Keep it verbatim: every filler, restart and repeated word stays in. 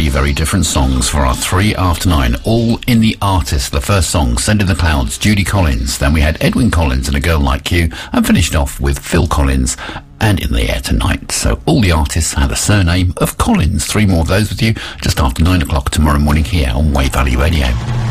three very different songs for our three after nine, all in the artist. The first song, Send in the Clouds, Judy Collins. Then we had Edwin Collins and A Girl Like You, and finished off with Phil Collins and In the Air Tonight. So all the artists had a surname of Collins. Three more of those with you just after nine o'clock tomorrow morning here on Wave Valley Radio.